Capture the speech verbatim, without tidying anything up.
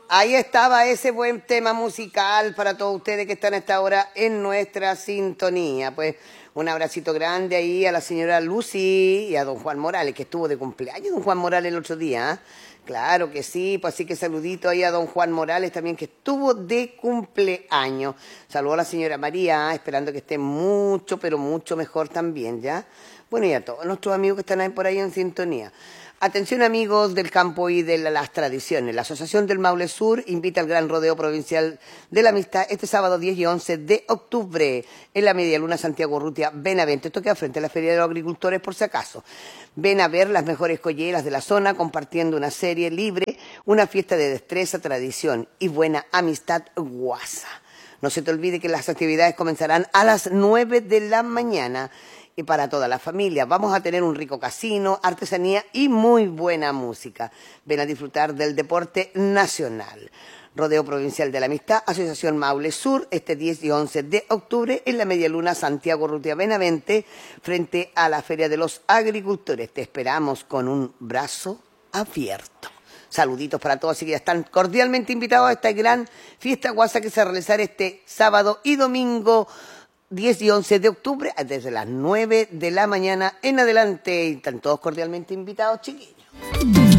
Ahí estaba ese buen tema musical para todos ustedes que están a esta hora en nuestra sintonía. Pues un abracito grande ahí a la señora Lucy y a don Juan Morales, que estuvo de cumpleaños don Juan Morales el otro día. ¿eh? Claro que sí, pues así que saludito ahí a don Juan Morales también, que estuvo de cumpleaños. Saludos a la señora María, esperando que esté mucho, pero mucho mejor también, ¿ya? Bueno, y a todos nuestros amigos que están ahí por ahí en sintonía. Atención amigos del campo y de las tradiciones. La Asociación del Maule Sur invita al Gran Rodeo Provincial de la Amistad este sábado diez y once de octubre en la Media Luna Santiago Urrutia Benavente. Esto queda frente a la Feria de los Agricultores por si acaso. Ven a ver las mejores colleras de la zona compartiendo una serie libre, una fiesta de destreza, tradición y buena amistad guasa. No se te olvide que las actividades comenzarán a las nueve de la mañana. Y para toda la familia vamos a tener un rico casino, artesanía y muy buena música. Ven a disfrutar del deporte nacional. Rodeo Provincial de la Amistad, Asociación Maule Sur, este diez y once de octubre en la Media Luna Santiago Urrutia Benavente, frente a la Feria de los Agricultores. Te esperamos con un brazo abierto. Saluditos para todos, así que ya están cordialmente invitados a esta gran fiesta guasa que se realizará este sábado y domingo diez y once de octubre, desde las nueve de la mañana en adelante. Y están todos cordialmente invitados, chiquillos.